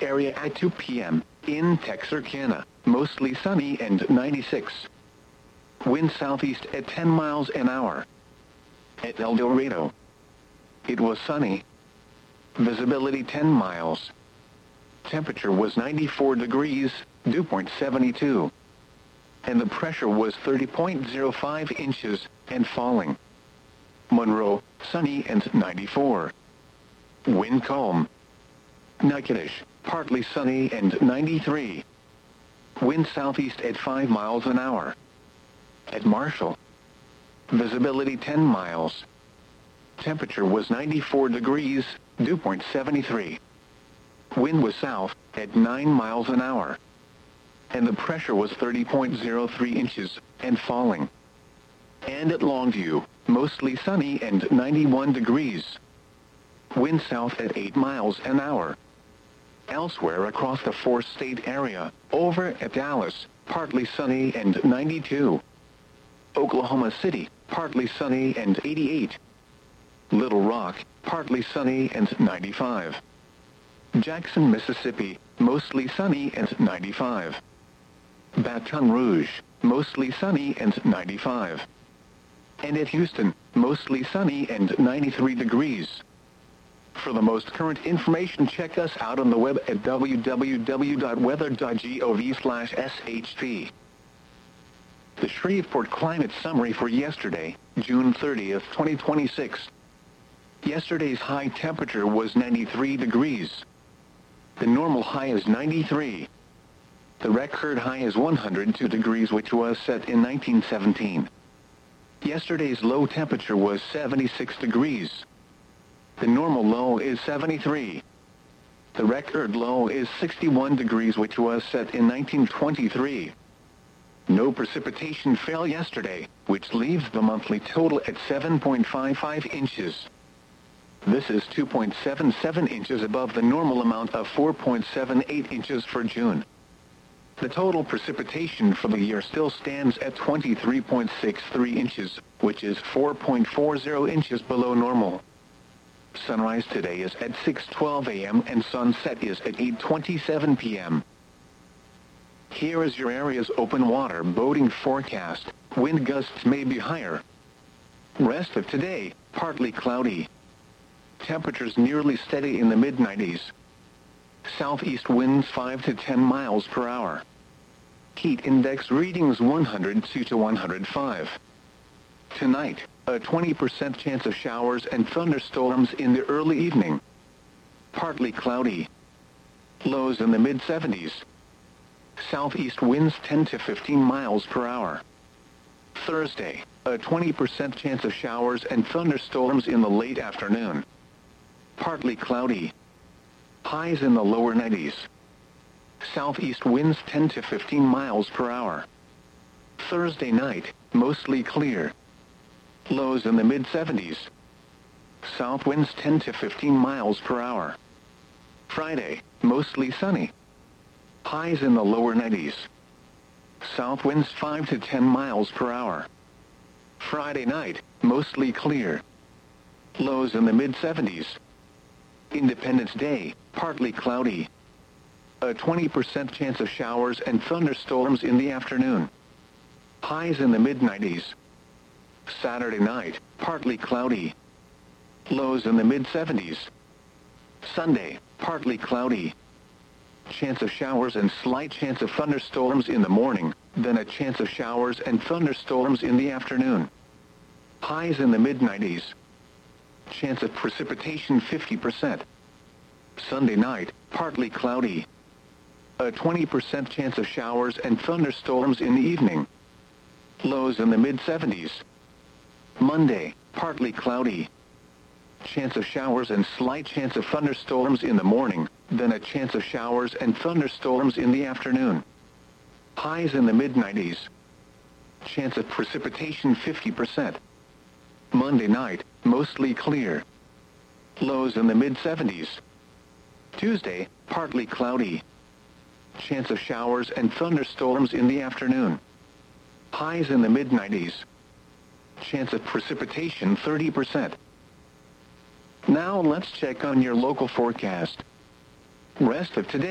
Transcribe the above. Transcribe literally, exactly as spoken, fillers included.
area at two p m In Texarkana, mostly sunny and ninety-six. Wind southeast at ten miles an hour. At El Dorado, it was sunny. Visibility ten miles. Temperature was ninety-four degrees, dew point seventy-two. And the pressure was thirty point zero five inches, and falling. Monroe, sunny and ninety-four. Wind calm. Natchitoches, partly sunny and ninety-three. Wind southeast at five miles an hour. At Marshall, visibility ten miles. Temperature was ninety-four degrees, dew point seventy-three. Wind was south, at nine miles an hour. And the pressure was thirty point zero three inches, and falling. And at Longview, mostly sunny and ninety-one degrees. Wind south at eight miles an hour. Elsewhere across the four-state area, over at Dallas, partly sunny and ninety-two. Oklahoma City, partly sunny and eighty-eight. Little Rock, partly sunny and ninety-five. Jackson, Mississippi, mostly sunny and ninety-five. Baton Rouge, mostly sunny and ninety-five. And at Houston, mostly sunny and ninety-three degrees. For the most current information, check us out on the web at w w w dot weather dot gov slash s h p. The Shreveport Climate Summary for yesterday, June thirtieth, twenty twenty-six. Yesterday's high temperature was ninety-three degrees. The normal high is ninety-three. The record high is one hundred two degrees, which was set in nineteen seventeen. Yesterday's low temperature was seventy-six degrees. The normal low is seventy-three. The record low is sixty-one degrees, which was set in nineteen twenty-three. No precipitation fell yesterday, which leaves the monthly total at seven point five five inches. This is two point seven seven inches above the normal amount of four point seven eight inches for June. The total precipitation for the year still stands at twenty-three point six three inches, which is four point four zero inches below normal. Sunrise today is at six twelve a m and sunset is at eight twenty-seven p m Here is your area's open water boating forecast. Wind gusts may be higher. Rest of today, partly cloudy. Temperatures nearly steady in the mid nineties. Southeast winds five to ten miles per hour. Heat index readings one hundred two to one hundred five. Tonight, a twenty percent chance of showers and thunderstorms in the early evening. Partly cloudy. Lows in the mid seventies. Southeast winds ten to fifteen miles per hour. Thursday, a twenty percent chance of showers and thunderstorms in the late afternoon. Partly cloudy. Highs in the lower nineties. Southeast winds ten to fifteen miles per hour. Thursday night, mostly clear. Lows in the mid seventies. South winds ten to fifteen miles per hour. Friday, mostly sunny. Highs in the lower nineties. South winds five to ten miles per hour. Friday night, mostly clear. Lows in the mid seventies. Independence Day, partly cloudy. A twenty percent chance of showers and thunderstorms in the afternoon. Highs in the mid nineties. Saturday night, partly cloudy. Lows in the mid seventies. Sunday, partly cloudy. Chance of showers and slight chance of thunderstorms in the morning, then a chance of showers and thunderstorms in the afternoon. Highs in the mid nineties. Chance of precipitation fifty percent. Sunday night, partly cloudy. A twenty percent chance of showers and thunderstorms in the evening. Lows in the mid seventies. Monday, partly cloudy. Chance of showers and slight chance of thunderstorms in the morning, then a chance of showers and thunderstorms in the afternoon. Highs in the mid nineties. Chance of precipitation fifty percent. Monday night, mostly clear. Lows in the mid seventies. Tuesday, partly cloudy. Chance of showers and thunderstorms in the afternoon. Highs in the mid nineties. Chance of precipitation thirty percent. Now let's check on your local forecast. Rest of today.